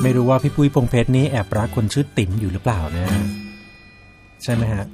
ไม่รู้ว่าพี่ปุ้ยพงเพชรนี่แอบรักคนชื่อติ๋มอยู่หรือเปล่านะใช่ไหมฮะ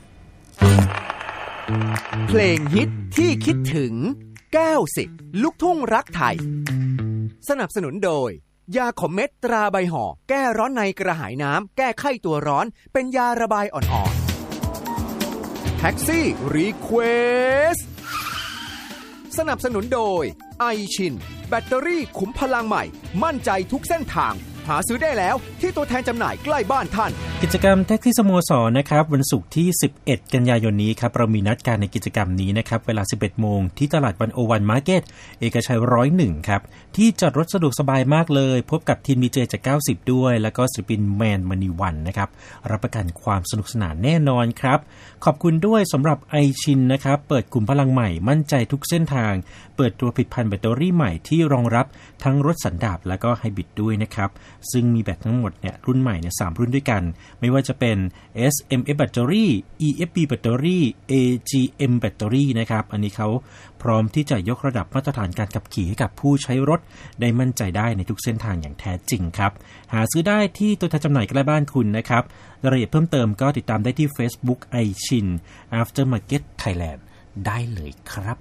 เพลงฮิตที่คิดถึงแก้วสิลูกทุ่งรักไทยสนับสนุนโดยยาขมเม็ดตราใบห่อแก้ร้อนในกระหายน้ำแก้ไข้ตัวร้อนเป็นยาระบายอ่อนๆแท็กซี่รีเควสสนับสนุนโดยไอชินแบตเตอรี่ขุมพลังใหม่มั่นใจทุกเส้นทางหาซื้อได้แล้วที่ตัวแทนจำหน่ายใกล้บ้านท่านกิจกรรมแท็กซี่สโมสรนะครับวันศุกร์ที่11กันยายนนี้ครับเรามีนัดการในกิจกรรมนี้นะครับเวลา 11 โมงที่ตลาด101 Market เอกชัย101ครับที่จอดรถสะดวกสบายมากเลยพบกับทีมดีเจจาก90ด้วยแล้วก็ศิลปินแมนมณีวันนะครับรับประกันความสนุกสนานแน่นอนครับขอบคุณด้วยสำหรับไอชินนะครับเปิดกลุ่มพลังใหม่มั่นใจทุกเส้นทางเปิดตัวผลิตภัณฑ์แบตเตอรี่ใหม่ที่รองรับทั้งรถสันดาปและก็ไฮบริดด้วยนะครับซึ่งมีแบตทั้งหมดเนี่ยรุ่นใหม่เนี่ย3รุ่นด้วยกันไม่ว่าจะเป็น SMF แบตเตอรี่ EFB แบตเตอรี่ AGM แบตเตอรี่นะครับอันนี้เขาพร้อมที่จะยกระดับมาตรฐานการขับขี่ให้กับผู้ใช้รถได้มั่นใจได้ในทุกเส้นทางอย่างแท้จริงครับหาซื้อได้ที่ตัวแทนจำหน่ายใกล้บ้านคุณนะครับรายละเอียดเพิ่มเติมก็ติดตามได้ที่ Facebook iChin Aftermarket Thailand ได้เลยครับ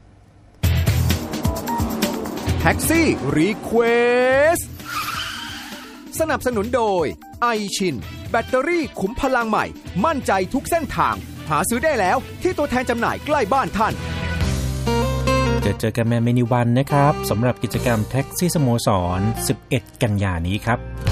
แท็กซี่รีเควสสนับสนุนโดยไอชินแบตเตอรี่ขุมพลังใหม่มั่นใจทุกเส้นทางหาซื้อได้แล้วที่ตัวแทนจำหน่ายใกล้บ้านท่านเจอกันแมนมณีวันนะครับสำหรับกิจกรรมแท็กซี่สโมสร11 กันยายนนี้ครับ